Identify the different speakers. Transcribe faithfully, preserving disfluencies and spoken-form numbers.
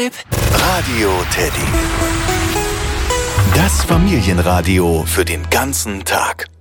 Speaker 1: Babe.
Speaker 2: Radio Teddy. Das Familienradio für den ganzen Tag.